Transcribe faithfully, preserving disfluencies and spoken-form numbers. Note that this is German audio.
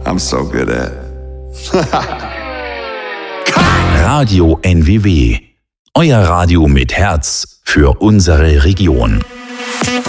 I'm so good at. Radio N W W. Euer Radio mit Herz für unsere Region.